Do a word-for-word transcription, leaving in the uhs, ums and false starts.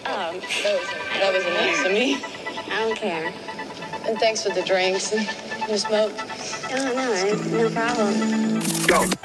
Um, that was, that was nice of me. I don't care. And thanks for the drinks and the smoke. Oh, no, no problem. Go.